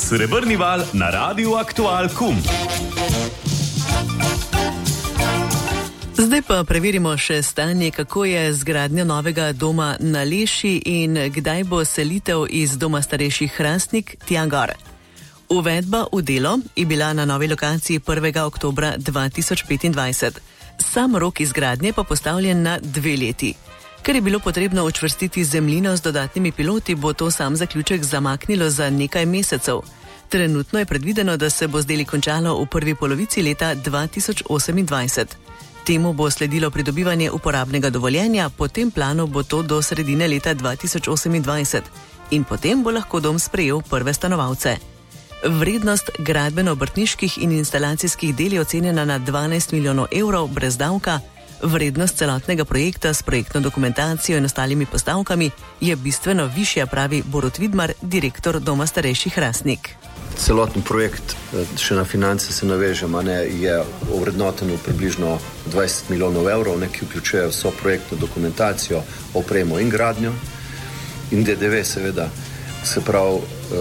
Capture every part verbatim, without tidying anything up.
Srebrni val na Radiu Aktual Kum. Zdaj pa preverimo še stanje, kako je z gradnjo novega doma na Leši in kdaj bo selitev iz doma starejših Hrastnik tja gor. Uvedba v delo je bila na novi lokaciji prvega oktobra dva tisoč petindvajset. Sam rok izgradnje pa postavljen na dve leti. Ker je bilo potrebno učvrstiti zemljino z dodatnimi piloti, bo to sam zaključek zamaknilo za nekaj mesecev. Trenutno je predvideno, da se bo z deli končalo v prvi polovici leta dva tisoč osemindvajset. Temu bo sledilo pridobivanje uporabnega dovoljenja, po tem planu bo to do sredine leta dva tisoč osemindvajset in potem bo lahko dom sprejel prve stanovalce. Vrednost gradbeno-obrtniških in instalacijskih del je ocenjena na dvanajst milijonov evrov brez davka. Vrednost celotnega projekta s projektno dokumentacijo in ostalimi postavkami je bistveno višja, pravi Borut Vidmar, direktor doma starejših Hrastnik. Celoten projekt, še na finance se navežemo, ne, je ovrednoten v približno dvajset milijonov evrov, ne, ki vključuje vso projektno dokumentacijo, opremo in gradnjo in D D V seveda. Se pravi,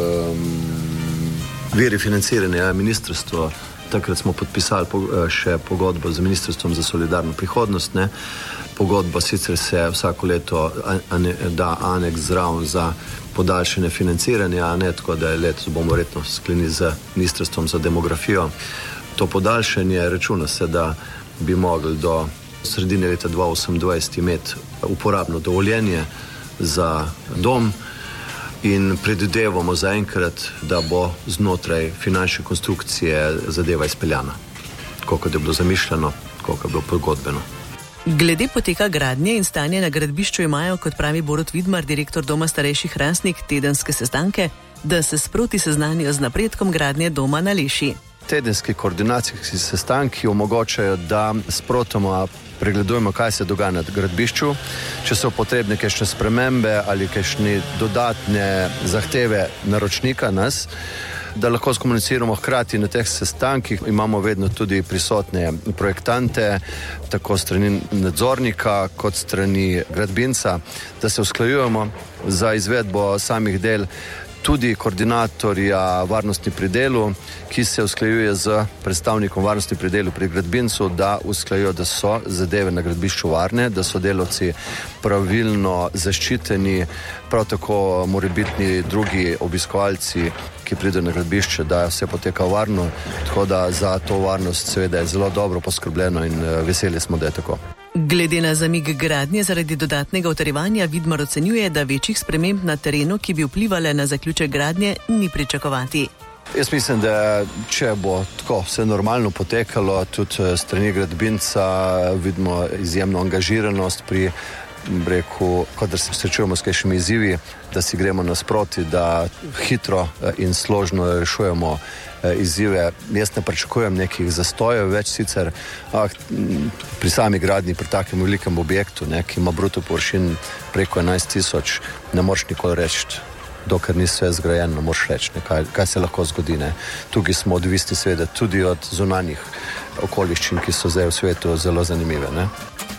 um, viri financiranja ministrstvo. Takrat smo podpisali še pogodbo z Ministrstvom za solidarno prihodnost. Ne. Pogodba sicer se vsako leto da aneks zraven za podaljšanje financiranja, ne, tako da je letos bomo verjetno sklenili z Ministrstvom za demografijo. To podaljšanje računa se, da bi mogli do sredine leta dva tisoč osemindvajset imeti uporabno dovoljenje za dom. In predvidevamo zaenkrat, da bo znotraj finančne konstrukcije zadeva izpeljana. Koliko je bilo zamišljeno, koliko je bilo pogodbeno. Glede poteka gradnje in stanja na gradbišču imajo, kot pravi Borut Vidmar, direktor doma starejših Hrastnik, tedenske sestanke, da se sproti seznanijo z napredkom gradnje doma na Leši. Tedenski koordinacijski sestanki omogočajo, da sprotoma pregledujemo, kaj se dogaja na gradbišču, če so potrebne kakšne spremembe ali kakšne dodatne zahteve naročnika nas, da lahko skomuniciramo hkrati na teh sestankih. Imamo vedno tudi prisotne projektante, tako strani nadzornika kot strani gradbinca, da se usklajujemo za izvedbo samih del. Tudi koordinatorja varnosti pri delu, ki se usklajuje z predstavnikom varnosti pri delu pri gradbincu, da usklajujo, da so zadeve na gradbišču varne, da so delavci pravilno zaščiteni, prav tako morebitni drugi obiskovalci, ki pridejo na gradbišče, da vse poteka varno, tako da za to varnost seveda je zelo dobro poskrbljeno in veseli smo, da je tako. Glede na zamik gradnje zaradi dodatnega utrjevanja, Vidmar ocenjuje, da večjih sprememb na terenu, ki bi vplivale na zaključek gradnje, ni pričakovati. Jaz mislim, da če bo tako vse normalno potekalo, tudi strani gradbinca vidimo izjemno angažiranost pri breku, kadar se srečujemo s kakšnimi izzivi, da si gremo nasproti, da hitro in složno rešujemo izzive. Jaz ne pričakujem nekih zastojev več sicer, ah, pri sami gradnji, pri takem velikem objektu, ne, ki ima bruto površin preko enajst tisoč, ne moreš nikoli reči, dokler ni vse zgrajeno, ne moreš reči, ne, kaj, kaj se lahko zgodi. Ne. Tukaj smo odvisni seveda tudi od zunanjih okoliščin, ki so zdaj v svetu zelo zanimive. Ne.